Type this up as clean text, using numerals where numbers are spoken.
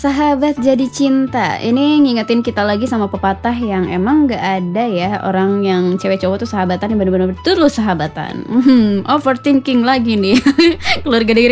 Sahabat jadi cinta. Ini ngingetin kita lagi sama pepatah yang emang gak ada ya orang yang cewek cowok tuh sahabatan yang bener-bener tulus sahabatan. Overthinking lagi nih. Keluarga dengerin